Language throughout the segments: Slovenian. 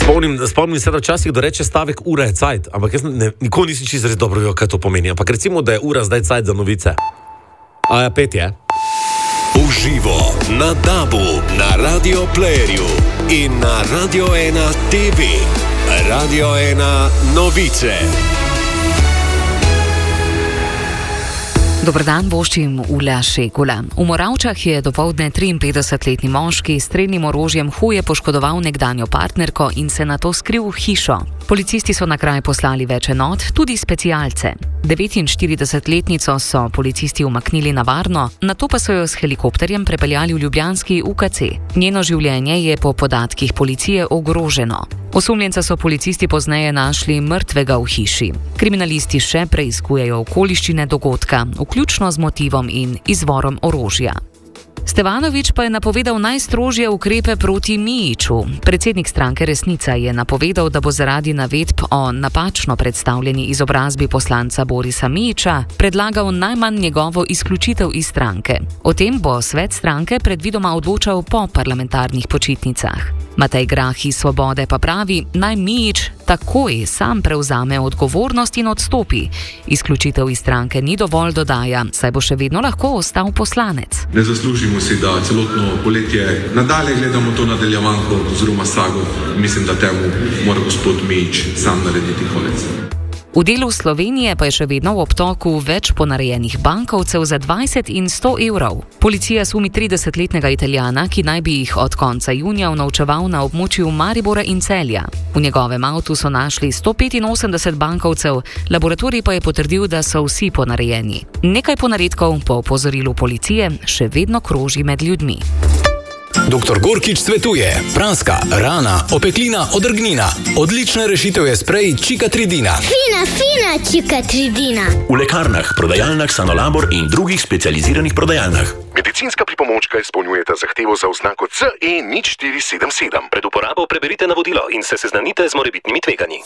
Spomnim se, da včasih doreče stavek ura je cajt, ampak jaz nikoli nisem čisto res dobro vedel, kaj to pomeni. Ampak recimo, da je ura zdaj cajt za novice. A ja, 5 je. Uživo na DAB-u, na Radio Playerju in na Radio 1 TV. Radio 1 novice. Dober dan, voščim Ula Šekula. V Moravčah je dopoldne 53-letni moški s strelnim orožjem huje poškodoval nekdanjo partnerko in se nato skril v hišo. Policisti so na kraj poslali več enot, tudi specialce. 49-letnico so policisti umaknili na varno, nato pa so jo s helikopterjem prepeljali v ljubljanski UKC. Njeno življenje je po podatkih policije ogroženo. Osumljenca so policisti pozneje našli mrtvega v hiši. Kriminalisti še preiskujejo okoliščine dogodka, vključno z motivom in izvorom orožja. Stevanović pa je napovedal najstrožje ukrepe proti Mijiću. Predsednik stranke Resnica je napovedal, da bo zaradi navedb o napačno predstavljeni izobrazbi poslanca Borisa Mijića predlagal najmanj njegovo izključitev iz stranke. O tem bo svet stranke predvidoma odločal po parlamentarnih počitnicah. Matej Grah iz Svobode pa pravi, naj Mijić takoj sam prevzame odgovornost in odstopi. Izključitev iz stranke ni dovolj, dodaja, saj bo še vedno lahko ostal poslanec. Ne zaslužimo si, da celotno poletje nadalje gledamo to nadaljevanko oziroma sago. Mislim, da temu mora gospod Mijić sam narediti konec. V delu Slovenije pa je še vedno v obtoku več ponarejenih bankovcev za 20 in 100 evrov. Policija sumi 30-letnega Italijana, ki naj bi jih od konca junija unovčeval na območju Maribora in Celja. V njegovem avtu so našli 185 bankovcev, laboratorij pa je potrdil, da so vsi ponarejeni. Nekaj ponaredkov po opozorilu policije še vedno kroži med ljudmi. Dr. Gorkič svetuje: praska, rana, opeklina, odrgnina. Odlična rešitev je sprej Čikatridina. Fina Čikatridina. V lekarnah, prodajalnah Sanolabor in drugih specializiranih prodajalnah. Medicinska pripomočka izpolnjujeta zahtevo za oznako CE 0477. Pred uporabo preberite navodilo in se seznanite z morebitnimi tveganji.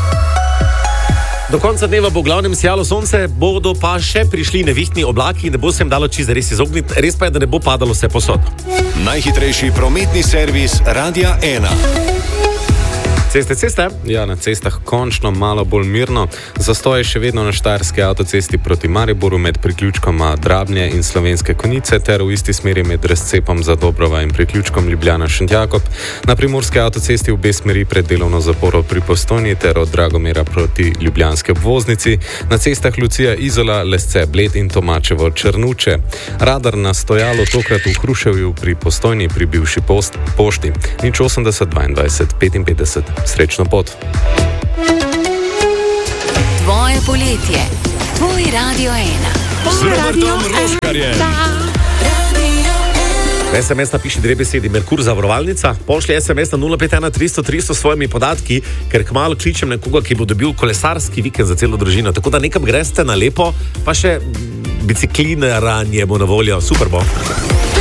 Do konca dneva bo v glavnem sijalo sonce, bodo pa še prišli nevihtni oblaki, ne bo se jim dalo čisto res izogniti, res pa je, da ne bo padalo vse posod. Najhitrejši prometni servis Radia 1. Ceste. Ja, na cestah končno malo bolj mirno. Zastoj je še vedno na štajerski avtocesti proti Mariboru med priključkoma Drabnje in Slovenske Konjice ter v isti smeri med razcepom za Dobrova in priključkom Ljubljana-Šentjakob. Na primorski avtocesti v obe smeri pred delovno zaporo pri Postojni ter od Dragomera proti ljubljanski obvoznici. Na cestah Lucija Izola, Lesce Bled in Tomačevo Črnuče. Radar na stojalo tokrat v Hruševju pri Postojni pri bivši pošti. 080 22 55. Srečno pot. Tvoje poletje, tvoj Radio 1. Z Robertom Roškarjem. SMS napiši 2 besedi, Merkur zavarovalnica, pošlji SMS na 051 300 300 s svojimi podatki, ker kmalu kličem nekoga, ki bo dobil kolesarski vikend za celo družino. Tako da nekam greste na lepo, pa še biciklinaranje bo na voljo. Super bo.